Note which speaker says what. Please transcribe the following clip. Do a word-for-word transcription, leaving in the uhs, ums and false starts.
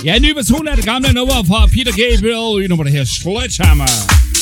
Speaker 1: Ja, en ny version af det gamle nummer fra Peter Gabriel. I nummer, der her Sledgehammer.